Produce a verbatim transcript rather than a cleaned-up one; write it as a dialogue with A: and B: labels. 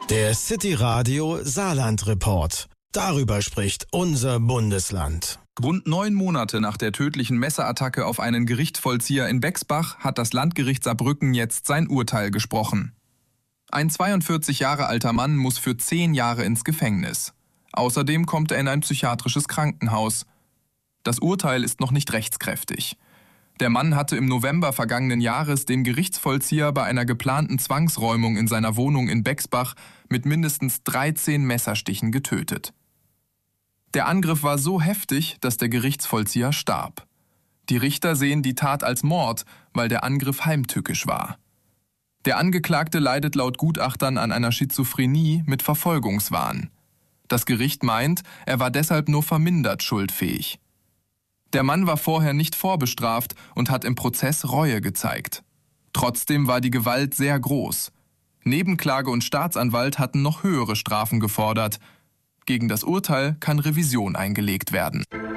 A: Der City Radio Saarland Report. Darüber spricht unser Bundesland.
B: Rund neun Monate nach der tödlichen Messerattacke auf einen Gerichtsvollzieher in Bexbach hat das Landgericht Saarbrücken jetzt sein Urteil gesprochen. Ein zweiundvierzig Jahre alter Mann muss für zehn Jahre ins Gefängnis. Außerdem kommt er in ein psychiatrisches Krankenhaus. Das Urteil ist noch nicht rechtskräftig. Der Mann hatte im November vergangenen Jahres den Gerichtsvollzieher bei einer geplanten Zwangsräumung in seiner Wohnung in Bexbach mit mindestens dreizehn Messerstichen getötet. Der Angriff war so heftig, dass der Gerichtsvollzieher starb. Die Richter sehen die Tat als Mord, weil der Angriff heimtückisch war. Der Angeklagte leidet laut Gutachtern an einer Schizophrenie mit Verfolgungswahn. Das Gericht meint, er war deshalb nur vermindert schuldfähig. Der Mann war vorher nicht vorbestraft und hat im Prozess Reue gezeigt. Trotzdem war die Gewalt sehr groß. Nebenklage und Staatsanwalt hatten noch höhere Strafen gefordert. Gegen das Urteil kann Revision eingelegt werden.